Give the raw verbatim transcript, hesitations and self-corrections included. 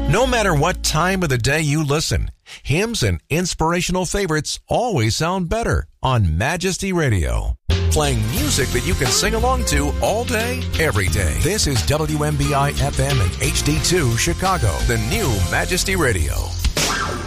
No matter what time of the day you listen, hymns and inspirational favorites always sound better on Majesty Radio. Playing music that you can sing along to all day, every day. This is W M B I F M and H D two Chicago, the new Majesty Radio.